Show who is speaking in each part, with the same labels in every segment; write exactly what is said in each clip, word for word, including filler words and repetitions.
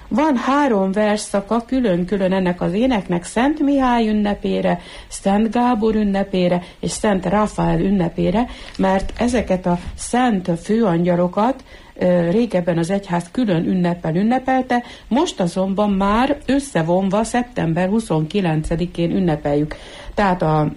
Speaker 1: Van három versszaka külön-külön ennek az éneknek, Szent Mihály ünnepére, Szent Gábor ünnepére és Szent Ráfael ünnepére, mert ezeket a szent főangyalokat régebben az egyház külön ünneppel ünnepelte, most azonban már összevonva szeptember huszonkilencedikén ünnepeljük. Tehát a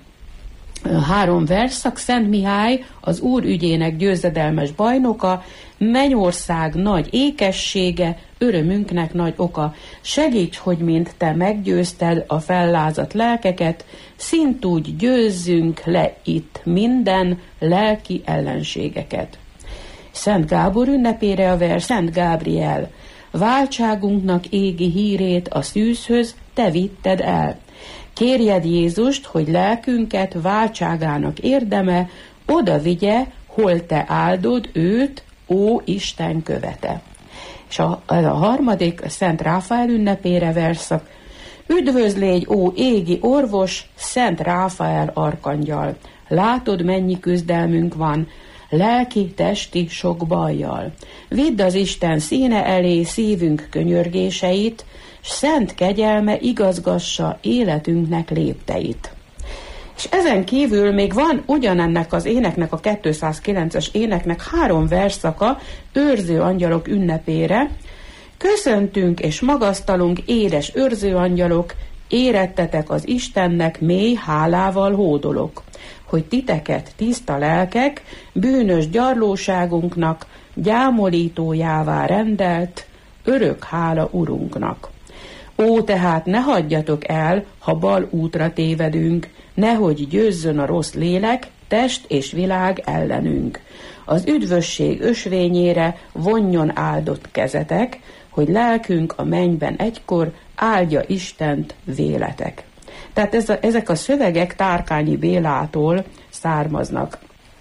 Speaker 1: három versszak: Szent Mihály az Úr ügyének győzedelmes bajnoka, mennyország nagy ékessége, örömünknek nagy oka. Segíts, hogy mint te meggyőzted a fellázadt lelkeket, szintúgy győzzünk le itt minden lelki ellenségeket. Szent Gábor ünnepére a vers: Szent Gábriel, váltságunknak égi hírét a szűzhöz te vitted el. Kérjed Jézust, hogy lelkünket váltságának érdeme, oda vigye, hol te áldod őt, ó Isten követe. És a, ez a harmadik, a Szent Ráfael ünnepére verszak: üdvözlégy, ó égi orvos, Szent Ráfael arkangyal, látod, mennyi küzdelmünk van, lelki, testi sok bajjal. Vidd az Isten színe elé szívünk könyörgéseit, s szent kegyelme igazgassa életünknek lépteit. És ezen kívül még van ugyanennek az éneknek, a kétszázkilences éneknek három versszaka őrző angyalok ünnepére. Köszöntünk és magasztalunk, édes őrző angyalok, érettetek az Istennek, mély hálával hódolok, hogy titeket tiszta lelkek bűnös gyarlóságunknak gyámolítójává rendelt, örök hála Urunknak. Ó, tehát ne hagyjatok el, ha bal útra tévedünk, nehogy győzzön a rossz lélek, test és világ ellenünk. Az üdvösség ösvényére vonjon áldott kezetek, hogy lelkünk a mennyben egykor áldja Istent véletek. Tehát ez a, ezek a szövegek Tárkányi Bélától származnak.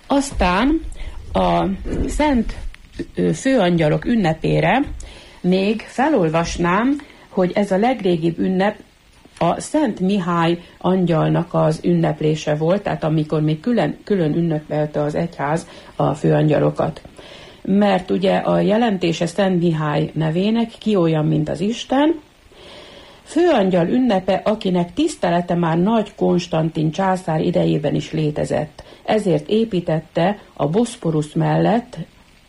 Speaker 1: Aztán a Szent Főangyalok ünnepére még felolvasnám, hogy ez a legrégibb ünnep a Szent Mihály angyalnak az ünneplése volt, tehát amikor még külön, külön ünnepelte az egyház a főangyalokat. Mert ugye a jelentése Szent Mihály nevének ki olyan, mint az Isten, főangyal ünnepe, akinek tisztelete már Nagy Konstantin császár idejében is létezett. Ezért építette a Boszporusz mellett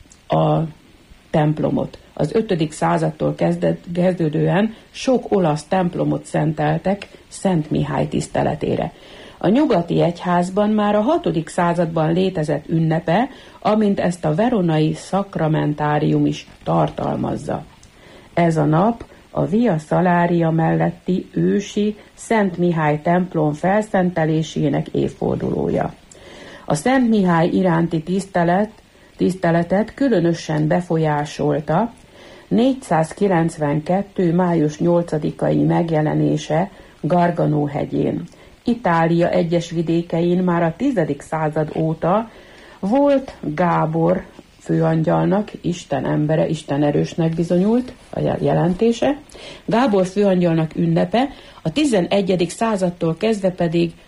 Speaker 1: a templomot. Az ötödik századtól kezdődően sok olasz templomot szenteltek Szent Mihály tiszteletére. A nyugati egyházban már a hatodik században létezett ünnepe, amint ezt a veronai szakramentárium is tartalmazza. Ez a nap a Via Salaria melletti ősi Szent Mihály templom felszentelésének évfordulója. A Szent Mihály iránti tisztelet, tiszteletet különösen befolyásolta négyszázkilencvenkettő. május nyolcadikai megjelenése Gargano hegyén. Itália egyes vidékein már a tizedik század óta volt Gábor főangyalnak, Isten embere, Isten erősnek bizonyult a jelentése. Gábor főangyalnak ünnepe, a tizenegyedik századtól kezdve pedig